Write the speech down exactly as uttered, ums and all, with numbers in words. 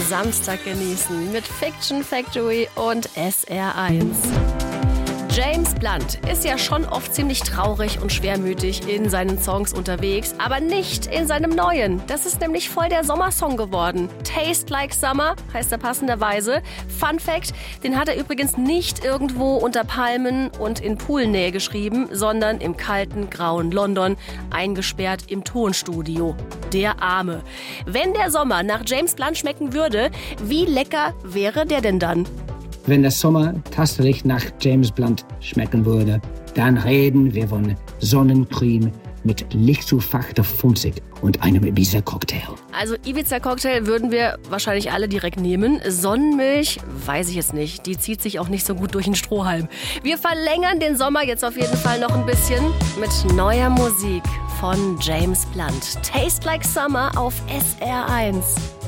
Samstag genießen mit Fiction Factory und S R eins. James Blunt ist ja schon oft ziemlich traurig und schwermütig in seinen Songs unterwegs, aber nicht in seinem neuen. Das ist nämlich voll der Sommersong geworden. Taste Like Summer heißt er passenderweise. Fun Fact, den hat er übrigens nicht irgendwo unter Palmen und in Poolnähe geschrieben, sondern im kalten, grauen London, eingesperrt im Tonstudio. Der Arme. Wenn der Sommer nach James Blunt schmecken würde, wie lecker wäre der denn dann? Wenn der Sommer tatsächlich nach James Blunt schmecken würde, dann reden wir von Sonnencreme mit lichtzufachter Funzig und einem Ibiza-Cocktail. Also Ibiza-Cocktail würden wir wahrscheinlich alle direkt nehmen. Sonnenmilch, weiß ich jetzt nicht. Die zieht sich auch nicht so gut durch den Strohhalm. Wir verlängern den Sommer jetzt auf jeden Fall noch ein bisschen mit neuer Musik von James Blunt. Taste Like Summer auf S R eins.